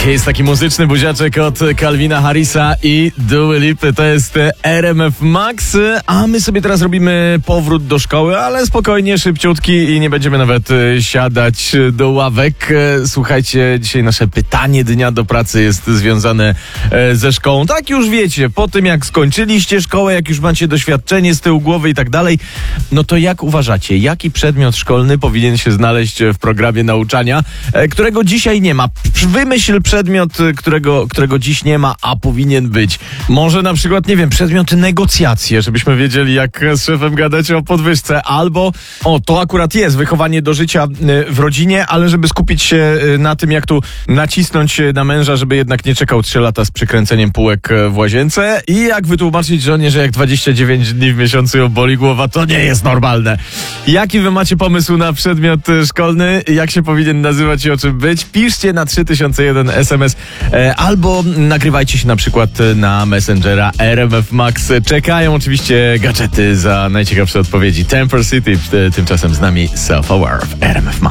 Jest taki muzyczny buziaczek od Calvina Harrisa i Dua Lipy. To jest RMF Max, a my sobie teraz robimy powrót do szkoły, ale spokojnie, szybciutki i nie będziemy nawet siadać do ławek. Słuchajcie, dzisiaj nasze pytanie dnia do pracy jest związane ze szkołą. Tak już wiecie, po tym jak skończyliście szkołę, jak już macie doświadczenie z tyłu głowy i tak dalej, no to jak uważacie, jaki przedmiot szkolny powinien się znaleźć w programie nauczania, którego dzisiaj nie ma? Wymyśl przedmiot, którego dziś nie ma, a powinien być. Może na przykład, nie wiem, przedmiot negocjacje, żebyśmy wiedzieli, jak z szefem gadać o podwyżce, albo, to akurat jest wychowanie do życia w rodzinie, ale żeby skupić się na tym, jak tu nacisnąć na męża, żeby jednak nie czekał 3 lata z przykręceniem półek w łazience i jak wytłumaczyć żonie, że jak 29 dni w miesiącu ją boli głowa, to nie jest normalne. Jaki wy macie pomysł na przedmiot szkolny? Jak się powinien nazywać i o czym być? Piszcie na 3001 SMS albo nagrywajcie się na przykład na Messengera RMF Max. Czekają oczywiście gadżety za najciekawsze odpowiedzi. Temper City, tymczasem z nami Self Aware w RMF Max.